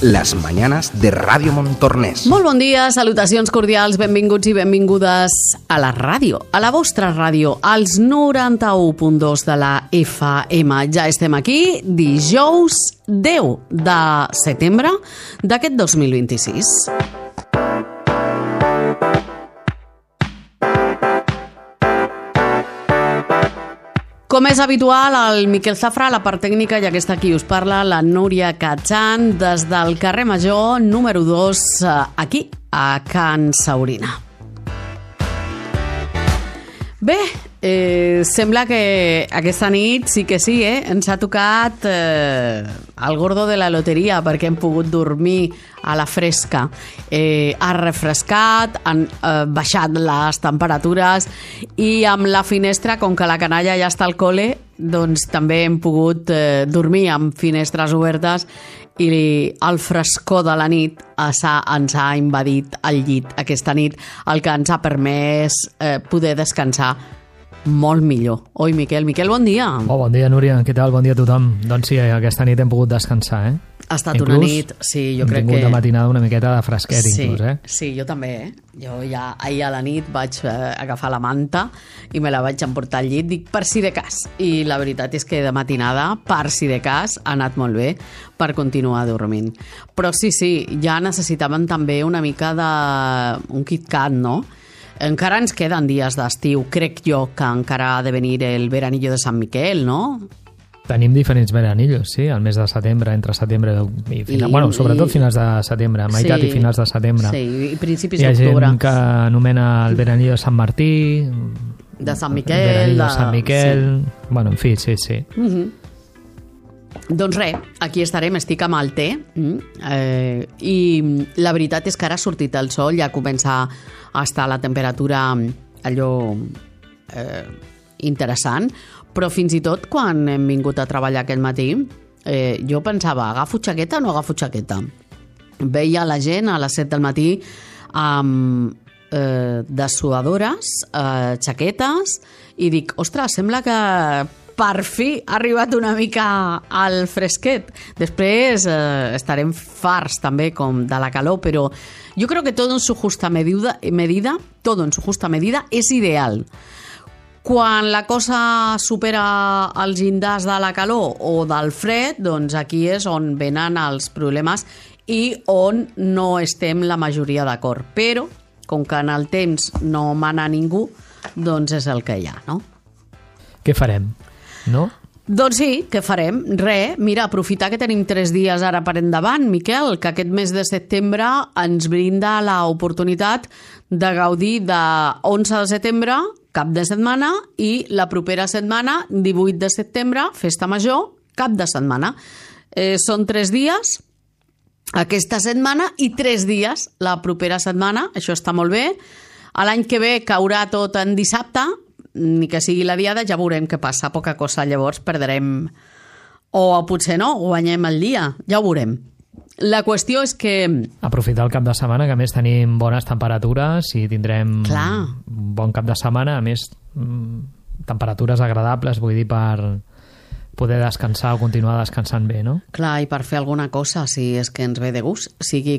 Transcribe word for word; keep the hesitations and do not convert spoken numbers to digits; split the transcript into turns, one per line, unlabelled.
las mañanas de Ràdio Montornès.
Molt bon dia, salutacions cordials, benvinguts i benvingudes a la ràdio, a la vostra ràdio, als noranta-u punt dos de la F M. Ja estem aquí, dijous deu de setembre d'aquest dos mil vint-i-sis. Com és habitual, el Miquel Zafra, la part tècnica, i aquesta qui us parla, la Núria Catxan, des del carrer Major, número dos, aquí, a Can Saurina. Bé, eh, sembla que aquesta nit sí que sí, eh? Ens ha tocat eh, el gordo de la loteria perquè hem pogut dormir a la fresca. Eh, ha refrescat, han eh, baixat les temperatures i amb la finestra, com que la canalla ja està al col·le, doncs també hem pogut eh, dormir amb finestres obertes i el frescor de la nit ens ha, ens ha invadit el llit aquesta nit, el que ens ha permès eh, poder descansar molt millor. Oi, Miquel? Miquel, bon dia.
Oh, bon dia, Núria. Què tal? Bon dia a tothom. Doncs sí, aquesta nit hem pogut descansar, eh?
Ha estat
inclús,
una nit, sí, jo crec que...
hem tingut de matinada una miqueta de fresquet,
sí,
inclús, eh?
Sí, jo també, eh? Jo ja ahir a la nit vaig eh, agafar la manta i me la vaig emportar al llit, dic, per si de cas. I la veritat és que de matinada, per si de cas, ha anat molt bé per continuar dormint. Però sí, sí, ja necessitaven també una mica de... un KitKat, no? Encara ens queden dies d'estiu, crec jo que encara ha de venir el veranillo de Sant Miquel, no?
Tenim diferents veranillos, sí, al mes de setembre, entre setembre i final, I, bueno, sobretot i... finals de setembre, meitat sí, i finals de setembre.
Sí, i principis d'octubre.
Hi ha gent que anomena el veranillo de Sant Martí,
de Sant Miquel,
el veranillo de
de...
Sant Miquel, sí. Bueno, en fi, sí, sí.
Uh-huh. Doncs res, aquí estarem, estic amb el té, eh, i la veritat és que ara ha sortit el sol, ja comença a estar la temperatura allò eh, interessant, però fins i tot quan hem vingut a treballar aquest matí, eh, jo pensava, agafo xaqueta o no agafo xaqueta? Veia la gent a les set del matí amb eh, dessuadores, eh, xaquetes, i dic, ostres, sembla que per fi ha arribat una mica al fresquet. Després eh, estarem farts també com de la calor, però jo crec que tot en su justa medida, medida todo en su justa medida és ideal. Quan la cosa supera els llindars de la calor o del fred, doncs aquí és on venen els problemes i on no estem la majoria d'acord. Però, com que en el temps no mana ningú, doncs és el que hi ha, no?
Què farem? No?
Doncs sí, què farem? Re, mira, aprofitar que tenim tres dies ara per endavant, Miquel, que aquest mes de setembre ens brinda l'oportunitat de gaudir de onze de setembre, cap de setmana, i la propera setmana, divuit de setembre, festa major, cap de setmana. Eh, són tres dies aquesta setmana i tres dies la propera setmana, això està molt bé. A l'any que ve caurà tot en dissabte, ni que sigui la diada, ja veurem què passa, poca cosa, llavors perdrem, o potser no, guanyem el dia, ja ho veurem. La qüestió és que...
aprofitar el cap de setmana, que a més tenim bones temperatures i tindrem
Clar.
un bon cap de setmana, a més temperatures agradables, vull dir, per poder descansar o continuar descansant bé, no?
Clar, i per fer alguna cosa, si és que ens ve de gust, sigui